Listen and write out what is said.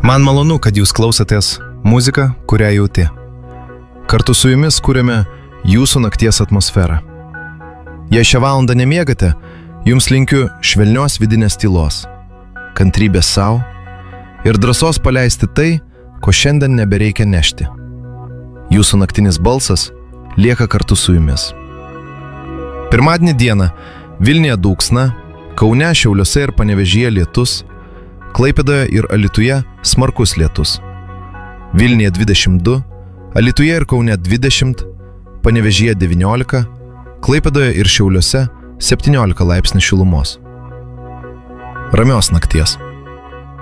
Man malonu, kad jūs klausotės muziką, kurią jauti. Kartu su jumis kūrėme jūsų nakties atmosferą. Jei šią valandą nemiegate, jums linkiu švelnios vidinės tylos, kantrybės sau ir drąsos paleisti tai, ko šiandien nebereikia nešti. Jūsų naktinis balsas lieka kartu su jumis. Pirmadienį dieną Vilniuje dūksna, Kaune, Šiauliuose ir Panevėžyje lietus, Klaipėdoje ir Alytuje smarkus lietus. Vilniuje 22, Alytuje ir Kaune 20, Panevėžyje 19, Klaipėdoje ir Šiauliuose 17 laipsnių šilumos. Ramios nakties.